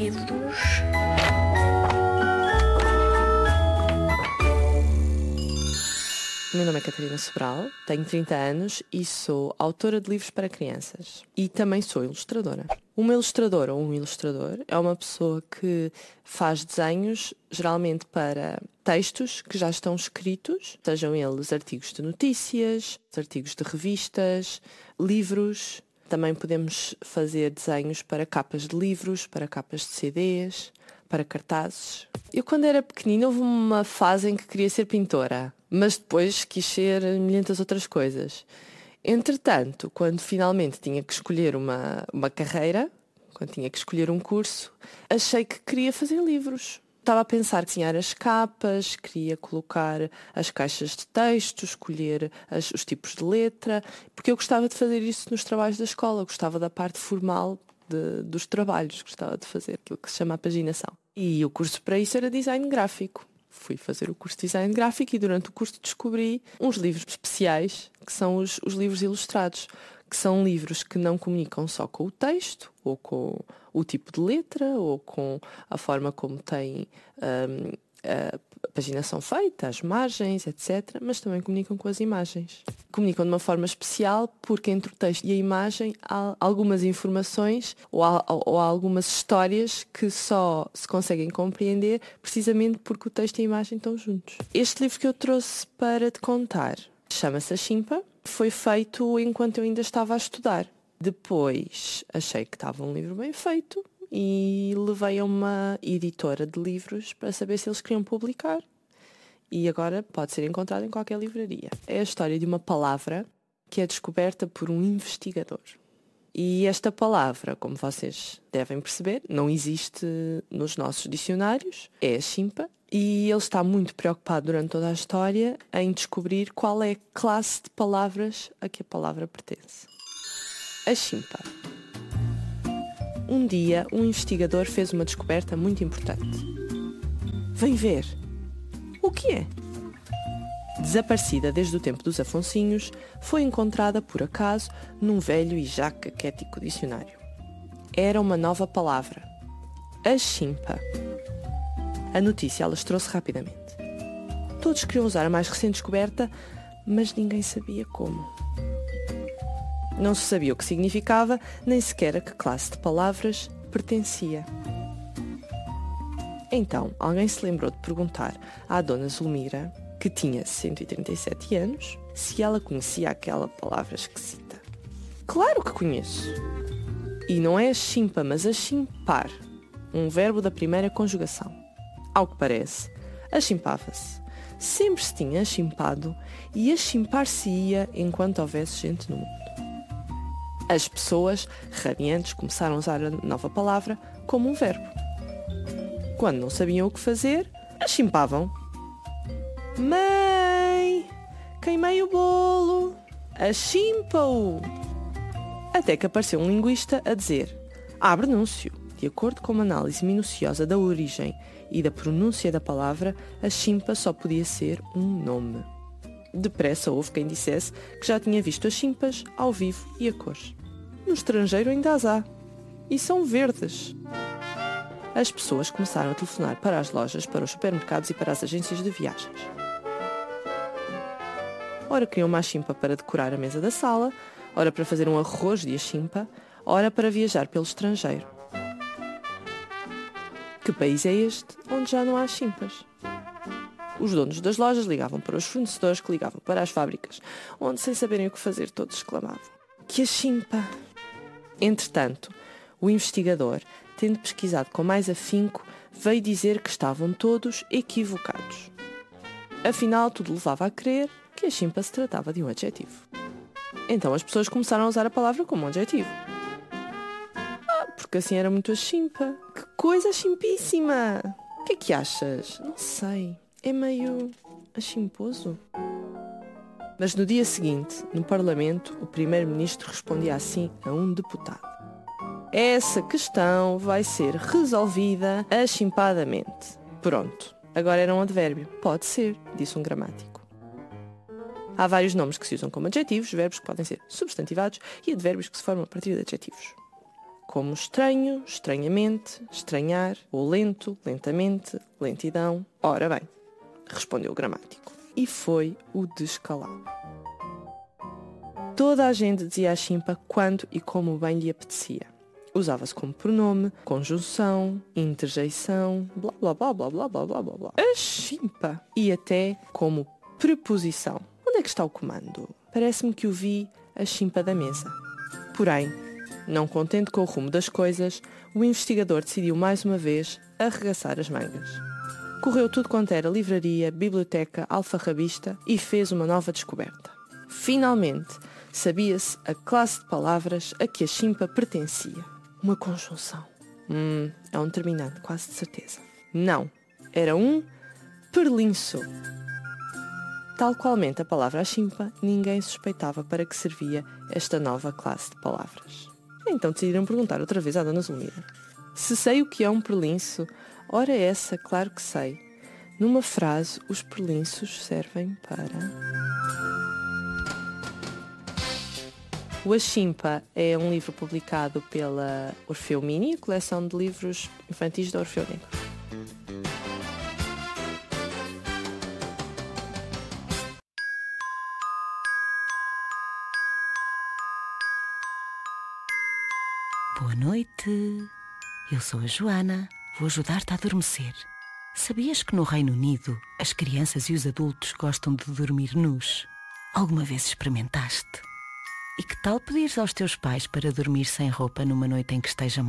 livros. O meu nome é Catarina Sobral, tenho 30 anos e sou autora de livros para crianças. E também sou ilustradora. Uma ilustradora ou um ilustrador é uma pessoa que faz desenhos, geralmente para textos que já estão escritos, sejam eles artigos de notícias, artigos de revistas, livros. Também podemos fazer desenhos para capas de livros, para capas de CDs, para cartazes. Eu, quando era pequenina, houve uma fase em que queria ser pintora, mas depois quis ser milhentas outras coisas. Entretanto, quando finalmente tinha que escolher uma carreira, quando tinha que escolher um curso, achei que queria fazer livros. Estava a pensar em desenhar as capas, queria colocar as caixas de texto, escolher os tipos de letra, porque eu gostava de fazer isso nos trabalhos da escola, gostava da parte formal dos trabalhos, gostava de fazer aquilo que se chama a paginação. E o curso para isso era design gráfico. Fui fazer o curso de design gráfico e durante o curso descobri uns livros especiais, que são os livros ilustrados, que são livros que não comunicam só com o texto, ou com o tipo de letra, ou com a forma como tem a paginação feita, as margens, etc., mas também comunicam com as imagens. Comunicam de uma forma especial porque entre o texto e a imagem há algumas informações ou há algumas histórias que só se conseguem compreender precisamente porque o texto e a imagem estão juntos. Este livro que eu trouxe para te contar chama-se A Chimpa. Foi feito enquanto eu ainda estava a estudar. Depois achei que estava um livro bem feito e levei a uma editora de livros para saber se eles queriam publicar. E agora pode ser encontrado em qualquer livraria. É a história de uma palavra que é descoberta por um investigador. E esta palavra, como vocês devem perceber, não existe nos nossos dicionários. É a chimpa. E ele está muito preocupado durante toda a história em descobrir qual é a classe de palavras a que a palavra pertence. A chimpa. Um dia, um investigador fez uma descoberta muito importante. Vem ver. O que é? Desaparecida desde o tempo dos Afonsinhos, foi encontrada por acaso num velho e já caquético dicionário. Era uma nova palavra. A chimpa. A notícia alastrou-se rapidamente. Todos queriam usar a mais recente descoberta, mas ninguém sabia como. Não se sabia o que significava, nem sequer a que classe de palavras pertencia. Então, alguém se lembrou de perguntar à dona Zulmira, que tinha 137 anos, se ela conhecia aquela palavra esquisita. Claro que conheço! E não é a chimpa, mas a chimpar, um verbo da primeira conjugação. Ao que parece, achimpava-se. Sempre se tinha achimpado e achimpar-se-ia enquanto houvesse gente no mundo. As pessoas, radiantes, começaram a usar a nova palavra como um verbo. Quando não sabiam o que fazer, achimpavam. Mãe, queimei o bolo, achimpa-o. Até que apareceu um linguista a dizer: há pronúncio. De acordo com uma análise minuciosa da origem e da pronúncia da palavra, a chimpa só podia ser um nome. Depressa houve quem dissesse que já tinha visto as chimpas ao vivo e a cores. No estrangeiro ainda as há. E são verdes. As pessoas começaram a telefonar para as lojas, para os supermercados e para as agências de viagens. Ora queriam uma chimpa para decorar a mesa da sala, ora para fazer um arroz de achimpa, ora para viajar pelo estrangeiro. Que país é este onde já não há chimpas? Os donos das lojas ligavam para os fornecedores, que ligavam para as fábricas, onde, sem saberem o que fazer, todos exclamavam: que a chimpa! Entretanto, o investigador, tendo pesquisado com mais afinco, veio dizer que estavam todos equivocados. Afinal, tudo levava a crer que a chimpa se tratava de um adjetivo. Então as pessoas começaram a usar a palavra como um adjetivo. Porque assim era muito a chimpa. Que coisa chimpíssima! O que é que achas? Não sei. É meio achimposo. Mas no dia seguinte, no Parlamento, o primeiro-ministro respondia assim a um deputado: essa questão vai ser resolvida achimpadamente. Pronto. Agora era um advérbio. Pode ser, disse um gramático. Há vários nomes que se usam como adjetivos, verbos que podem ser substantivados e advérbios que se formam a partir de adjetivos. como estranho, estranhamente, estranhar, ou lento, lentamente, lentidão. Ora bem, respondeu o gramático. E foi o descalabro. Toda a gente dizia a chimpa quando e como bem lhe apetecia. Usava-se como pronome, conjunção, interjeição, blá blá blá blá blá blá blá blá blá. A chimpa! E até como preposição. Onde é que está o comando? Parece-me que o vi a chimpa da mesa. Porém, não contente com o rumo das coisas, o investigador decidiu mais uma vez arregaçar as mangas. Correu tudo quanto era livraria, biblioteca, alfarrabista e fez uma nova descoberta. Finalmente, sabia-se a classe de palavras a que a chimpa pertencia. Uma conjunção. É um terminante, quase de certeza. Não, era um perlinço. Tal qualmente a palavra chimpa, ninguém suspeitava para que servia esta nova classe de palavras. Então decidiram perguntar outra vez à Dona Zulmira. Se sei o que é um perlinço, ora essa, claro que sei. Numa frase, os perlinços servem para... O A Chimpa é um livro publicado pela Orfeu Mini, a coleção de livros infantis da Orfeu Negro. Boa noite, eu sou a Joana, vou ajudar-te a adormecer. Sabias que no Reino Unido as crianças e os adultos gostam de dormir nus? Alguma vez experimentaste? E que tal pedires aos teus pais para dormir sem roupa numa noite em que esteja